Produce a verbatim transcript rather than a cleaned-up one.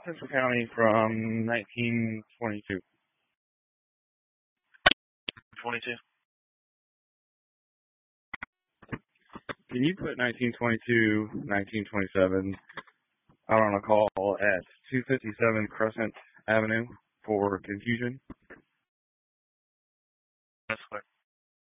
Central County from nineteen twenty-two. twenty-two. Can you put nineteen twenty-two, nineteen twenty-seven out on a call at two fifty-seven Crescent Avenue for confusion? That's correct.